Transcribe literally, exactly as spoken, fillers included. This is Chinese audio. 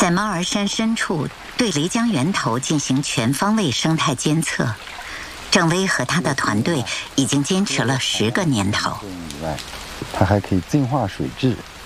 在猫儿山深处对漓江源头进行全方位生态监测，郑威和他的团队已经坚持了十个年头。 以外，它还可以净化水质，